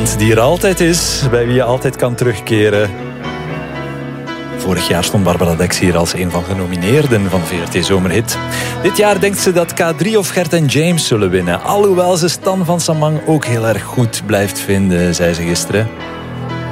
Iemand die er altijd is, bij wie je altijd kan terugkeren. Vorig jaar stond Barbara Dex hier als een van genomineerden van VRT Zomerhit. Dit jaar denkt ze dat K3 of Gert en James zullen winnen. Alhoewel ze Stan van Samang ook heel erg goed blijft vinden, zei ze gisteren.